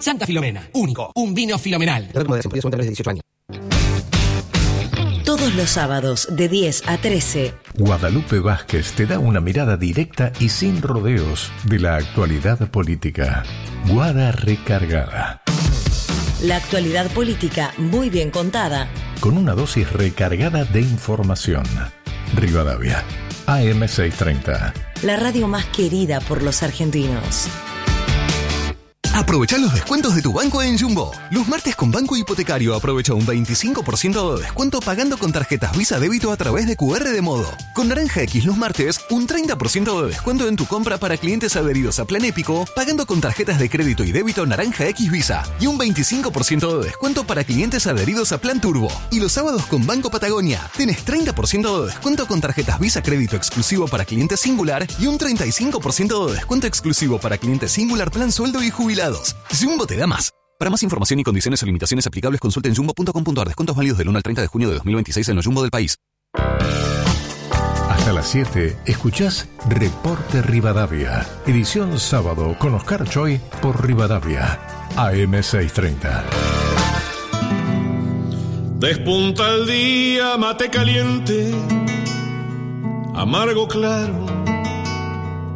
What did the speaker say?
Santa Filomena, único, un vino filomenal. De 18 años. Todos los sábados de 10 a 13. Guadalupe Vázquez te da una mirada directa y sin rodeos de la actualidad política. Guada Recargada. La actualidad política muy bien contada. Con una dosis recargada de información. Rivadavia, AM630. La radio más querida por los argentinos. Aprovecha los descuentos de tu banco en Jumbo. Los martes con Banco Hipotecario aprovecha un 25% de descuento pagando con tarjetas Visa Débito a través de QR de Modo. Con Naranja X los martes, un 30% de descuento en tu compra para clientes adheridos a Plan Épico pagando con tarjetas de crédito y débito Naranja X Visa. Y un 25% de descuento para clientes adheridos a Plan Turbo. Y los sábados con Banco Patagonia, tenés 30% de descuento con tarjetas Visa Crédito exclusivo para clientes Singular y un 35% de descuento exclusivo para clientes Singular Plan Sueldo y Jubilado. Jumbo te da más. Para más información y condiciones o limitaciones aplicables, consulten jumbo.com.ar. Descuentos válidos del 1 al 30 de junio de 2026 en los Jumbo del país. Hasta las 7 escuchás Reporte Rivadavia. Edición sábado con Oscar Choi por Rivadavia. AM630. Despunta el día, mate caliente, amargo claro.